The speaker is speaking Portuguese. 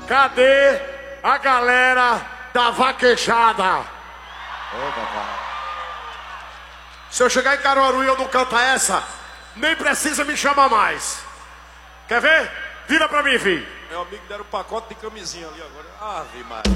Cadê a galera da vaquejada? Se eu chegar em Caruaru e eu não cantar essa, nem precisa me chamar mais. Quer ver? Vira pra mim, filho. Meu amigo deram um pacote de camisinha ali agora. Ave Maria.